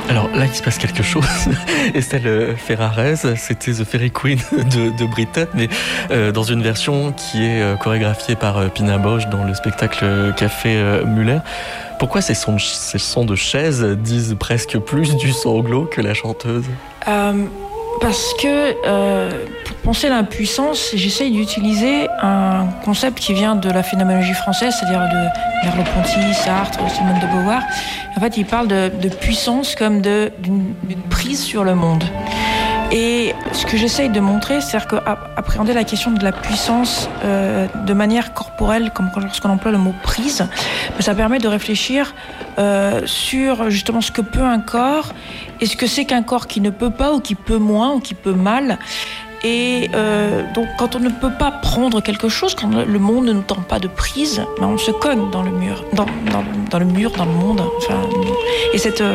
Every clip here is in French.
Alors là, il se passe quelque chose. Estelle Ferrarez, c'était The Fairy Queen de Britten, mais dans une version qui est chorégraphiée par Pina Bausch dans le spectacle Café Muller. Pourquoi ces sons de chaises disent presque plus du sanglot que la chanteuse ? Parce que pour penser l'impuissance, j'essaye d'utiliser un concept qui vient de la phénoménologie française, c'est-à-dire de Merleau-Ponty, Sartre, Simone de Beauvoir. En fait, il parle de puissance comme d'une prise sur le monde. Et ce que j'essaye de montrer, c'est-à-dire qu'appréhender la question de la puissance de manière corporelle, comme lorsqu'on emploie le mot prise, ça permet de réfléchir sur justement ce que peut un corps et ce que c'est qu'un corps qui ne peut pas ou qui peut moins ou qui peut mal. Et donc quand on ne peut pas prendre quelque chose, quand le monde ne nous tend pas de prise, on se cogne dans le mur, dans le mur, dans le monde. Enfin, et cette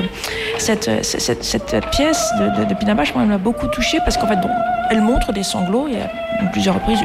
pièce de Pina Bausch, moi, elle m'a beaucoup touchée parce qu'en fait, elle montre des sanglots. Il y a plusieurs reprises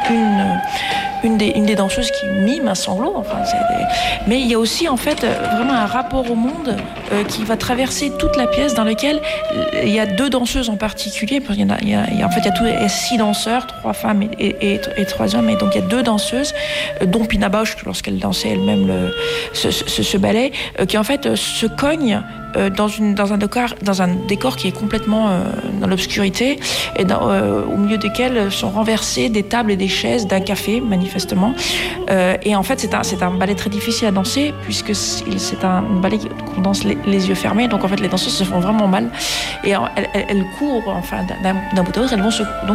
une des danseuses qui mime un sanglot. Enfin, mais il y a aussi en fait vraiment un rapport au monde qui va traverser toute la pièce, dans laquelle il y a deux danseuses en particulier. Parce qu'il il y a 6 danseurs, 3 femmes et 3 hommes, et donc il y a 2 danseuses, dont Pina Bausch, lorsqu'elle dansait elle-même ce ballet, qui en fait se cognent dans un décor qui est complètement dans l'obscurité, et au milieu desquels sont renversées des tables et des chaises d'un café, manifestement. Et en fait, c'est un ballet très difficile à danser, puisque c'est un ballet qu'on danse les yeux fermés. Donc en fait, les danseuses se font vraiment mal, et elles courent enfin d'un bout à l'autre. Elles vont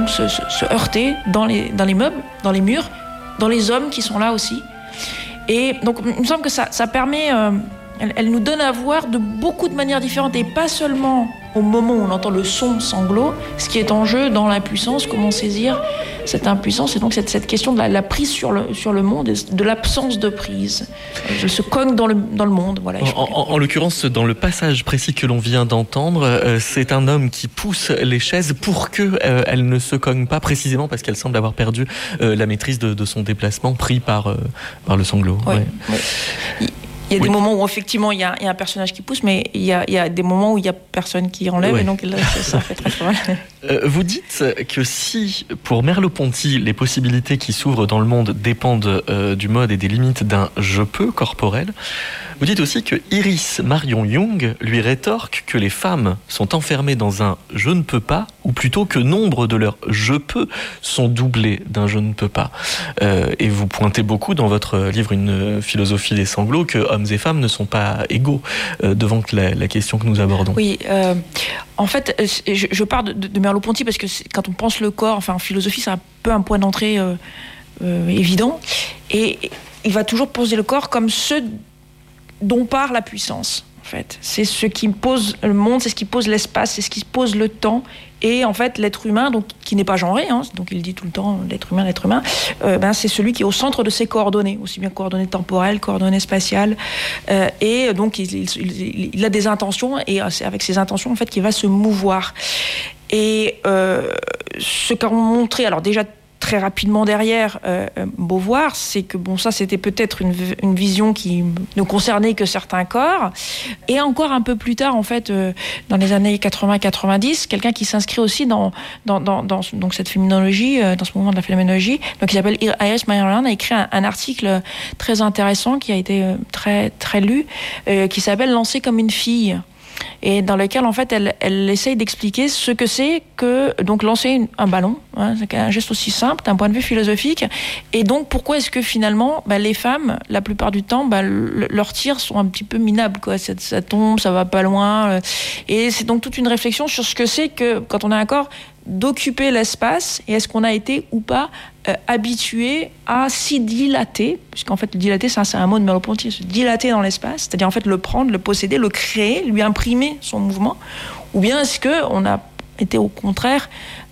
se heurter dans les meubles, dans les murs, dans les hommes qui sont là aussi. Et donc il me semble que ça permet... Elle nous donne à voir de beaucoup de manières différentes, et pas seulement au moment où on entend le son sanglot, ce qui est en jeu dans l'impuissance, comment saisir cette impuissance, et donc cette question de la prise sur le monde, et de l'absence de prise. Je se cogne dans le monde. Voilà, en l'occurrence, dans le passage précis que l'on vient d'entendre, c'est un homme qui pousse les chaises pour qu'elles ne se cognent pas, précisément parce qu'elle semble avoir perdu la maîtrise de son déplacement, pris par le sanglot. Oui, ouais. Ouais. Il y a des moments où effectivement il y a un personnage qui pousse, mais il y a des moments où il y a personne qui enlève, et donc là, ça fait très mal. Vous dites que si, pour Merleau-Ponty, les possibilités qui s'ouvrent dans le monde dépendent du mode et des limites d'un « je peux » corporel, vous dites aussi que Iris Marion Young lui rétorque que les femmes sont enfermées dans un « je ne peux pas », ou plutôt que nombre de leurs « je peux » sont doublés d'un « je ne peux pas ». Et vous pointez beaucoup dans votre livre Une philosophie des sanglots que hommes et femmes ne sont pas égaux devant la question que nous abordons. Oui, en fait, je pars de Merleau-Ponty parce que quand on pense le corps, enfin en philosophie, c'est un peu un point d'entrée évident, et il va toujours poser le corps comme ce dont part la puissance. En fait, c'est ce qui pose le monde, c'est ce qui pose l'espace, c'est ce qui pose le temps. Et en fait, l'être humain, donc qui n'est pas genré, donc il dit tout le temps l'être humain, c'est celui qui est au centre de ses coordonnées, aussi bien coordonnées temporelles, coordonnées spatiales, et donc il a des intentions, et c'est avec ces intentions en fait qu'il va se mouvoir. Et ce qu'a montré, alors déjà très rapidement derrière Beauvoir, c'est que ça c'était peut-être une vision qui ne concernait que certains corps, et encore un peu plus tard en fait dans les années 80-90, quelqu'un qui s'inscrit aussi dans donc cette phénoménologie, dans ce mouvement de la phénoménologie, donc qui s'appelle Iris Marion, a écrit un article très intéressant qui a été très très lu, qui s'appelle Lancer comme une fille, et dans lequel en fait elle essaye d'expliquer ce que c'est que donc lancer un ballon, c'est un geste aussi simple d'un point de vue philosophique, et donc pourquoi est-ce que finalement les femmes la plupart du temps leurs tirs sont un petit peu minables, quoi. Ça tombe, ça va pas loin, et c'est donc toute une réflexion sur ce que c'est que quand on a un corps d'occuper l'espace, et est-ce qu'on a été ou pas habitué à s'y dilater, puisqu'en fait le dilater c'est un mot de Merleau-Ponty, se dilater dans l'espace, c'est-à-dire en fait le prendre, le posséder, le créer, lui imprimer son mouvement, ou bien est-ce qu'on a été au contraire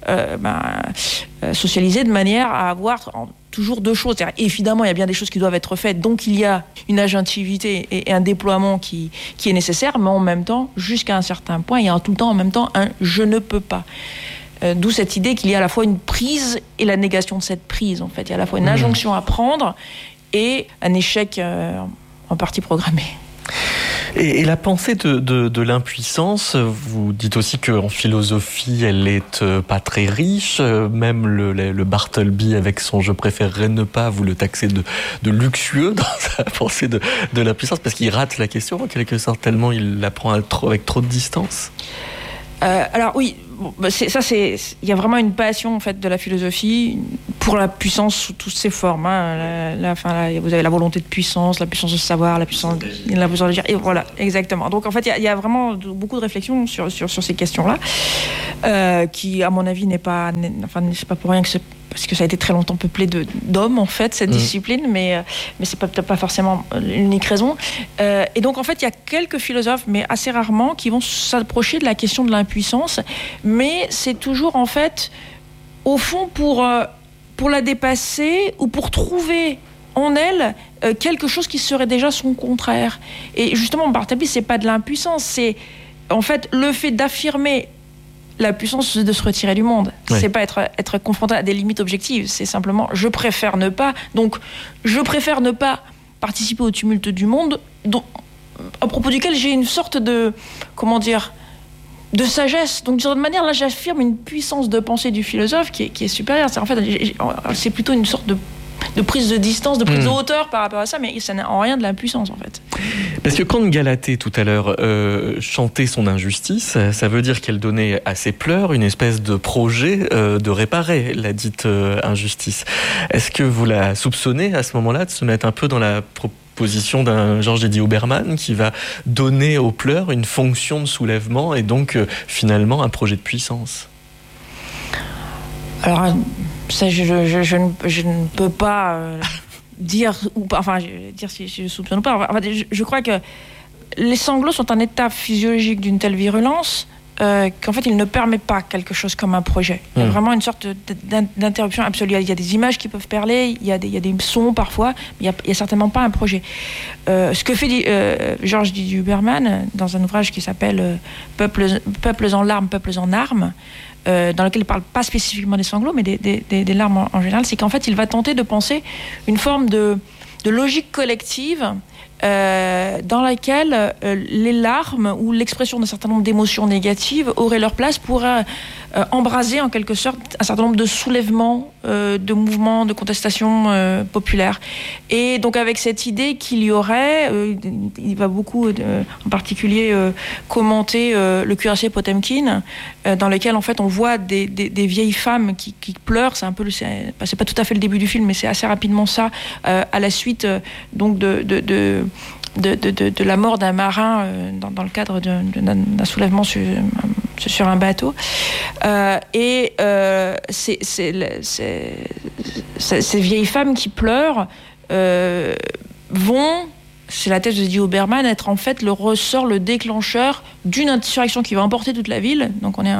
socialisé de manière à avoir toujours deux choses. C'est-à-dire, évidemment, il y a bien des choses qui doivent être faites, donc il y a une agentivité et un déploiement qui est nécessaire, mais en même temps, jusqu'à un certain point, il y a tout le temps en même temps un « je ne peux pas ». D'où cette idée qu'il y a à la fois une prise et la négation de cette prise, en fait. Il y a à la fois une injonction à prendre et un échec en partie programmé. Et la pensée de l'impuissance, vous dites aussi qu'en philosophie, elle n'est pas très riche. Même le Bartleby, avec son « je préférerais ne pas », vous le taxez de luxueux dans sa pensée de l'impuissance, parce qu'il rate la question en quelque sorte, tellement il la prend avec trop de distance. Alors oui, il y a vraiment une passion en fait de la philosophie pour la puissance sous toutes ses formes. Vous avez la volonté de puissance, la puissance de savoir, la puissance de dire. Et voilà, exactement. Donc en fait, il y a vraiment beaucoup de réflexions sur ces questions-là, qui, à mon avis, c'est pas pour rien que parce que ça a été très longtemps peuplé d'hommes, en fait, cette discipline, mais c'est peut-être pas forcément l'unique raison. Et donc, en fait, il y a quelques philosophes, mais assez rarement, qui vont s'approcher de la question de l'impuissance, mais c'est toujours, en fait, au fond, pour la dépasser ou pour trouver en elle quelque chose qui serait déjà son contraire. Et justement, Bartleby, c'est pas de l'impuissance, c'est, en fait, le fait d'affirmer la puissance de se retirer du monde. Ouais. C'est pas être confronté à des limites objectives, c'est simplement je préfère ne pas. Donc, je préfère ne pas participer au tumulte du monde, à propos duquel j'ai une sorte de, de sagesse. Donc, d'une certaine manière, là, j'affirme une puissance de pensée du philosophe qui est supérieure. C'est plutôt une sorte de prise de distance, de prise de hauteur par rapport à ça, mais ça n'a en rien de la puissance, en fait. Parce que quand Galatée, tout à l'heure, chantait son injustice, ça veut dire qu'elle donnait à ses pleurs une espèce de projet de réparer la dite injustice. Est-ce que vous la soupçonnez à ce moment-là de se mettre un peu dans la position d'un Georges Eddie Huberman qui va donner aux pleurs une fonction de soulèvement et donc finalement un projet de puissance? Alors, ça, je ne peux pas dire si je soupçonne ou pas. Enfin, je crois que les sanglots sont un état physiologique d'une telle virulence qu'en fait, il ne permet pas quelque chose comme un projet. Il y a vraiment une sorte d'interruption absolue. Il y a des images qui peuvent parler, il y a des sons parfois, mais il n'y a certainement pas un projet. Ce que fait Georges Eddie Huberman dans un ouvrage qui s'appelle Peuples en larmes, peuples en armes, dans lequel il ne parle pas spécifiquement des sanglots, mais des larmes en général, c'est qu'en fait, il va tenter de penser une forme de logique collective dans laquelle les larmes ou l'expression d'un certain nombre d'émotions négatives auraient leur place pour embraser en quelque sorte un certain nombre de soulèvements, de mouvements, de contestations populaires. Et donc avec cette idée qu'il y aurait, il va beaucoup en particulier commenter le cuirassier Potemkin, dans lequel en fait on voit des vieilles femmes qui pleurent. C'est un peu c'est pas tout à fait le début du film, mais c'est assez rapidement ça, à la suite donc de la mort d'un marin dans le cadre d'un soulèvement sur un bateau. Ces vieilles femmes qui pleurent vont, c'est la thèse de Eddie Huberman, être en fait le ressort, le déclencheur d'une insurrection qui va emporter toute la ville. Donc on est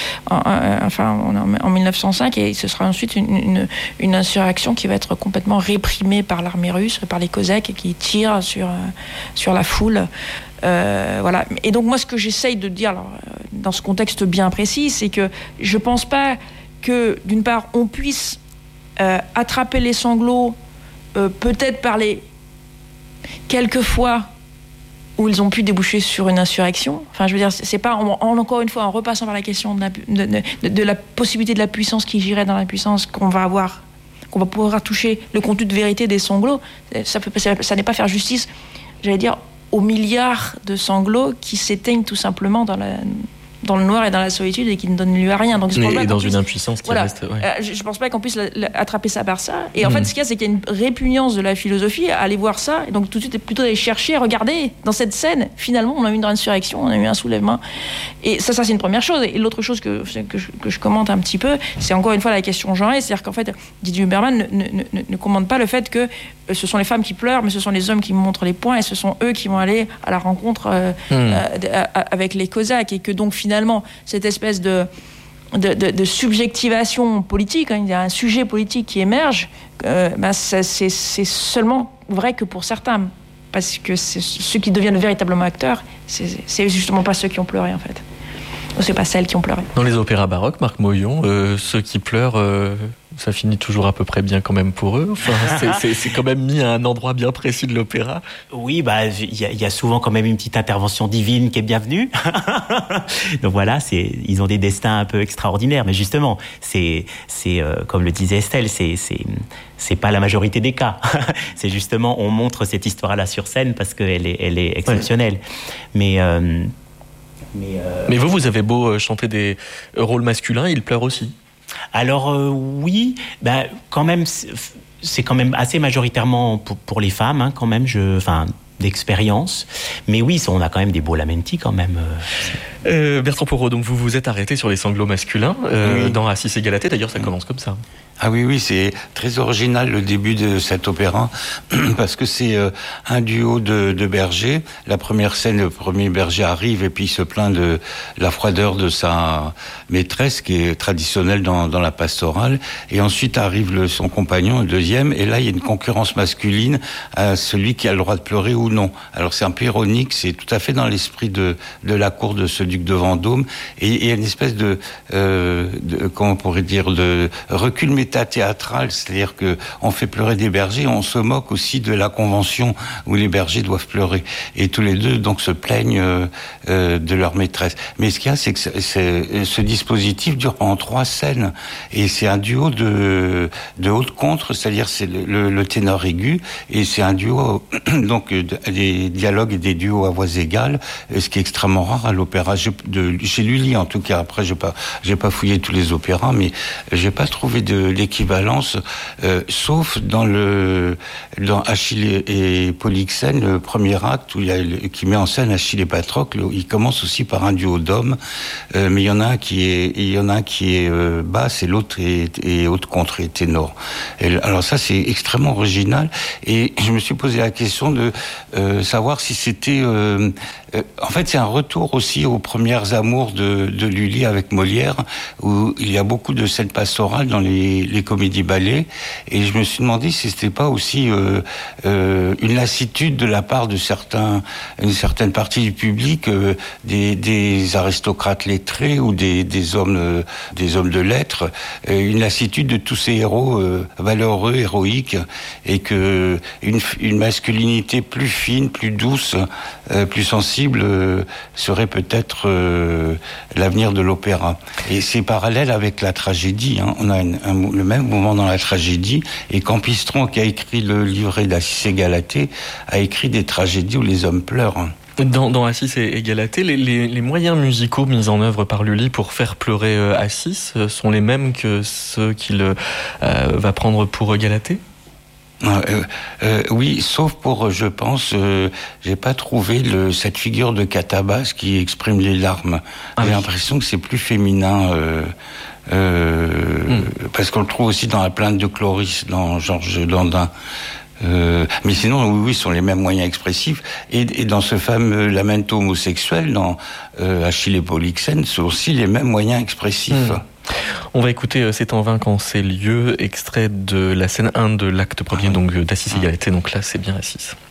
en 1905 et ce sera ensuite une insurrection qui va être complètement réprimée par l'armée russe, par les Cosaques qui tirent sur la foule. Voilà. Et donc moi ce que j'essaye de dire dans ce contexte bien précis, c'est que je pense pas que d'une part on puisse attraper les sanglots peut-être par les quelques fois où ils ont pu déboucher sur une insurrection. Enfin, je veux dire, c'est pas encore une fois en repassant par la question de la possibilité de la puissance qui girait dans la puissance qu'on va pouvoir toucher le contenu de vérité des sanglots. Ça n'est pas faire justice, j'allais dire, aux milliards de sanglots qui s'éteignent tout simplement dans le noir et dans la solitude et qui ne donnent lieu à rien. Donc, et dans une impuissance qui reste... Ouais. Je ne pense pas qu'on puisse attraper ça par ça. Et en fait, ce qu'il y a, c'est qu'il y a une répugnance de la philosophie à aller voir ça. Et donc, tout de suite, plutôt aller chercher, regarder dans cette scène. Finalement, on a eu une insurrection, on a eu un soulèvement. Et ça c'est une première chose. Et l'autre chose que je commente un petit peu, c'est encore une fois la question genrée. C'est-à-dire qu'en fait, Eddie Huberman ne commente pas le fait que ce sont les femmes qui pleurent, mais ce sont les hommes qui montrent les poings et ce sont eux qui vont aller à la rencontre avec les Cosaques. Et que donc, finalement, cette espèce de subjectivation politique, il y a un sujet politique qui émerge, c'est seulement vrai que pour certains, parce que ceux qui deviennent véritablement acteurs, c'est justement pas ceux qui ont pleuré en fait. Ou c'est pas celles qui ont pleuré. Dans les opéras baroques, Marc Moyon, ceux qui pleurent ça finit toujours à peu près bien quand même pour eux. Enfin, c'est quand même mis à un endroit bien précis de l'opéra. Oui, il y a souvent quand même une petite intervention divine qui est bienvenue. Donc voilà, ils ont des destins un peu extraordinaires. Mais justement, c'est comme le disait Estelle, c'est pas la majorité des cas. C'est justement, on montre cette histoire-là sur scène parce qu'elle est exceptionnelle. Ouais. Mais vous avez beau chanter des rôles masculins, ils pleurent aussi. Alors oui, quand même, c'est quand même assez majoritairement pour les femmes, hein, quand même. D'expérience. Mais oui, on a quand même des beaux lamenti quand même. Bertrand Porot, donc vous vous êtes arrêté sur les sanglots masculins dans Assis et Galatée. D'ailleurs, ça commence comme ça. Ah oui, c'est très original le début de cet opéra parce que c'est un duo de bergers. La première scène, le premier berger arrive et puis il se plaint de la froideur de sa maîtresse qui est traditionnelle dans la pastorale. Et ensuite arrive son compagnon, le deuxième. Et là, il y a une concurrence masculine à celui qui a le droit de pleurer ou non. Alors c'est un peu ironique, c'est tout à fait dans l'esprit de la cour de ce duc de Vendôme. Et il y a une espèce de comment on pourrait dire, de recul théâtral, c'est-à-dire que on fait pleurer des bergers, on se moque aussi de la convention où les bergers doivent pleurer. Et tous les deux donc se plaignent de leur maîtresse. Mais ce qu'il y a, c'est que ce dispositif dure pendant 3 scènes et c'est un duo de haute contre, c'est-à-dire c'est le ténor aigu et c'est un duo donc des dialogues et des duos à voix égales, ce qui est extrêmement rare à l'opéra. Chez Lully en tout cas. Après, j'ai pas fouillé tous les opéras, mais j'ai pas trouvé l'équivalence, sauf dans Achille et Polyxène, le premier acte qui met en scène Achille et Patrocle. Il commence aussi par un duo d'hommes, mais il y en a un qui est basse et l'autre est haute contre et ténor. Alors ça, c'est extrêmement original. Et je me suis posé la question de savoir si c'était en fait, c'est un retour aussi aux premières amours de Lully avec Molière, où il y a beaucoup de scènes pastorales dans les comédies-ballets, et je me suis demandé si c'était pas aussi une lassitude de la part de une certaine partie du public, des aristocrates lettrés ou des hommes de lettres, une lassitude de tous ces héros valeureux, héroïques, et que une masculinité plus fine, plus douce, plus sensible serait peut-être l'avenir de l'opéra. Et c'est parallèle avec la tragédie. Hein. On a le même moment dans la tragédie. Et Campistron, qui a écrit le livret d'Assis et Galatée, a écrit des tragédies où les hommes pleurent. Dans Assis et Galatée, les moyens musicaux mis en œuvre par Lully pour faire pleurer Assis sont les mêmes que ceux qu'il va prendre pour Galatée ? Oui, sauf pour, je pense, j'ai pas trouvé cette figure de Catabas qui exprime les larmes. J'ai l'impression que c'est plus féminin, parce qu'on le trouve aussi dans la plainte de Cloris, dans Georges Dandin. Mais sinon, oui, ce sont les mêmes moyens expressifs. Et dans ce fameux lamento homosexuel, dans Achille et Polyxène, ce sont aussi les mêmes moyens expressifs. On va écouter C'est en vain quand c'est lieu, extrait de la scène 1 de l'acte premier, donc d'Assis et Galatée. Donc là, c'est bien Assis.